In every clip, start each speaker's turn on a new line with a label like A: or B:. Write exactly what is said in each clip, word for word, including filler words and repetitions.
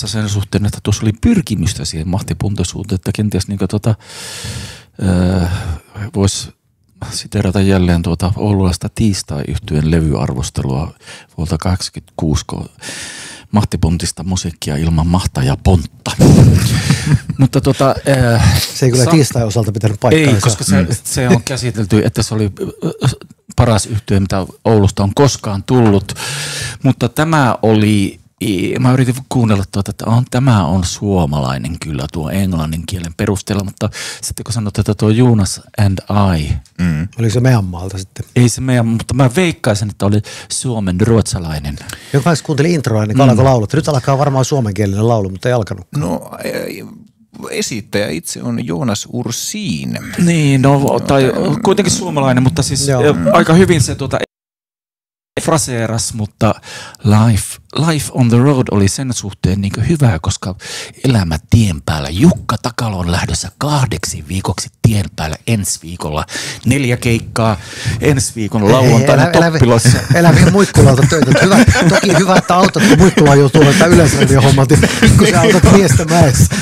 A: kanssa sen suhteen, että tuossa oli pyrkimystä siihen mahtipuntoisuuteen, että kenties niin tota, voisi siteerata jälleen tuota oululaista tiistai-yhtyeen levyarvostelua vuolta kahdeksankymmentäkuusi, kun mahtipuntista musiikkia ilman mahta ja pontta. Mutta tota, äh,
B: se ei kyllä sa- tiistai osalta pitänyt paikkaansa.
A: Ei, koska se, se on käsitelty, että se oli paras yhtye, mitä Oulusta on koskaan tullut. Mutta tämä oli, mä yritin kuunnella tuota, että on, tämä on suomalainen kyllä tuo englannin kielen perusteella, mutta sitten kun sanot, että tuo Jonas and I.
B: Mm. Oli se meidän maalta sitten?
A: Ei se meidän, mutta mä veikkaisin, että oli suomen ruotsalainen.
B: Jokaisen kuunteli introa, niin mm. alkoi laulua. Nyt alkaa varmaan suomenkielinen laulu, mutta ei alkanut.
C: No esittäjä itse on Jonas Ursin.
A: Niin, no tai kuitenkin suomalainen, mutta siis Joo. aika hyvin se tuota fraseeras, mutta life, life on the road oli sen suhteen niin hyvä, koska elämä tien päällä. Jukka Takalo on lähdössä kahdeksi viikoksi tien päällä ensi viikolla. Neljä keikkaa ensi viikon lauantaina Toppilassa.
B: Eläviin Muikkulalta töitä. Hyvä, toki hyvä, että autat, kun Muikkula joutuu olemaan yleisradiohommat, kun sä autat miestä mäessä.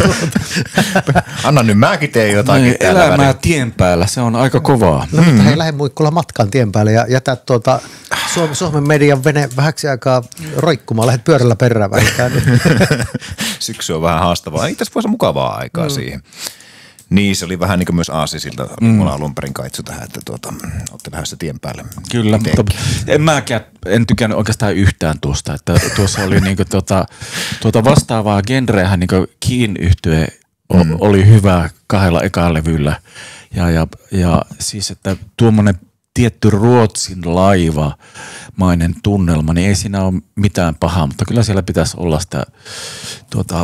C: Anna nyt mäkin teen jotakin.
A: Niin, elämää väliin. Tien päällä, se on aika kovaa.
B: No mutta hei, lähde Muikkula matkaan tien päälle ja jätä tuota Suomen, Suomen median vene vähäksi aikaa roikkumaan. Lähdet pyörällä perään vähintään.
C: Syksy on vähän haastavaa. Itse asiassa voisi olla mukavaa aikaa mm. siihen. Niin, se oli vähän niin kuin myös aasisilta. Mm. Mulla alun perin kaitsu tähän, että tuota, olette lähdössä tien päälle.
A: Kyllä, mutta en mäkään, en tykännyt oikeastaan yhtään tuosta. Että tuossa oli niinku tuota, tuota vastaavaa genreähän niinku Keen-yhtye mm. oli hyvä kahdella ekalla levyllä. Ja, ja, ja siis, että tuommoinen tietty Ruotsin laivamainen tunnelma, niin ei siinä ole mitään pahaa, mutta kyllä siellä pitäisi olla sitä tuota,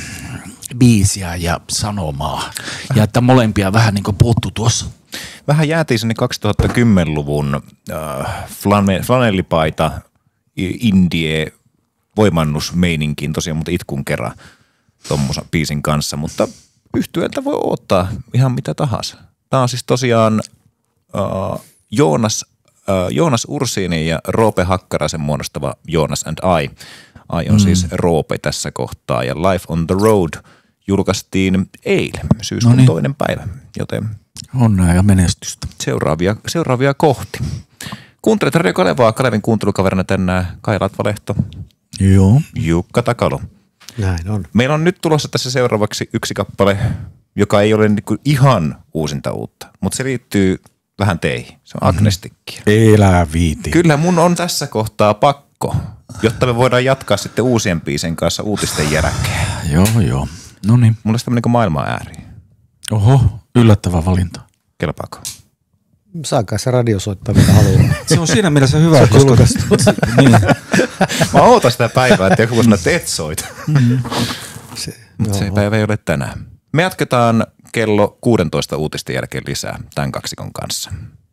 A: biisiä ja sanomaa. Ja että molempia vähän niin kuin puuttuu tuossa.
C: Vähän jäätiin sinne kaksituhattakymmenluvun äh, flanellipaita, indie, voimannusmeininkiin tosiaan, mutta itkun kerran tommosen biisin kanssa, mutta yhtyeeltä voi odottaa ihan mitä tahansa. Tämä on siis tosiaan äh, Joonas, äh, Joonas Ursinin ja Roope Hakkaraisen muodostava Jonas and I. I on mm. siis Roope tässä kohtaa ja Life on the Road julkaistiin eilen, syyskuun Noniin. toinen päivä, joten
A: onnea ja menestystä.
C: Seuraavia, seuraavia kohti. Kuuntelet Radio Kalevaa, Kalevin kuuntelukaverina tänään Kai Latvalehto.
A: Joo.
C: Jukka Takalo.
B: Näin on.
C: Meillä on nyt tulossa tässä seuraavaksi yksi kappale, joka ei ole niinku ihan uusinta uutta, mutta se liittyy vähän teihin. Se on Agnestikkiä.
A: Elää viiti.
C: Kyllä mun on tässä kohtaa pakko, jotta me voidaan jatkaa sitten uusien biisien kanssa uutisten jälkeen.
A: Joo, joo. No niin.
C: Mulla on tämmöinen kuin maailman ääri.
A: Oho, yllättävä valinta.
C: Kelpaako?
B: Saakaa se radio soittaa, mitä haluaa.
A: Se on siinä mielessä hyvä,
B: se
A: koska niin.
C: Mä ootan sitä päivää, että joku sanoo, että et soita. Mm-hmm. Se, se päivä ei ole tänään. Me jatketaan kello kuusitoista uutisten jälkeen lisää tämän kaksikon kanssa.